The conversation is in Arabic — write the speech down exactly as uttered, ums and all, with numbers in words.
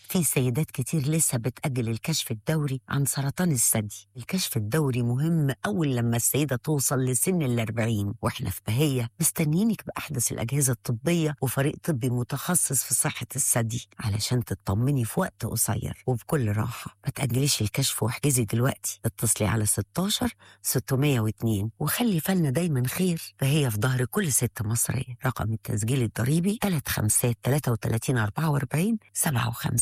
في سيدات كتير لسه بتأجل الكشف الدوري عن سرطان الثدي. الكشف الدوري مهم أول لما السيدة توصل لسن الأربعين، وإحنا في بهية مستنيينك بأحدث الأجهزة الطبية وفريق طبي متخصص في صحة الثدي علشان تطمني في وقت قصير وبكل راحة. ما تأجليش الكشف واحجزي دلوقتي، اتصلي على ستاشر ستمية واتنين وخلي فالنا دايما خير، فهي في ظهر كل ست مصرية. رقم التسجيل الضريبي تلاتة خمسة تلاتة وتلاتين أربعة وأربعين سبعة وخمسين.